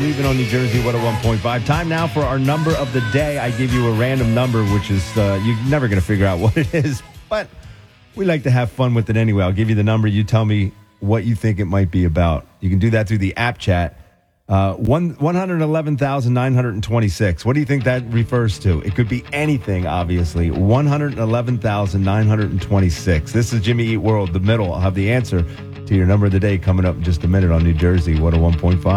Believe It on New Jersey 101.5. Time now for our number of the day. I give you a random number, which is you're never going to figure out what it is, but we like to have fun with it anyway. I'll give you the number. You tell me what you think it might be about. You can do that through the app chat. 111,926. What do you think that refers to? It could be anything, obviously. 111,926. This is Jimmy Eat World, the middle. I'll have the answer to your number of the day coming up in just a minute on New Jersey 101.5.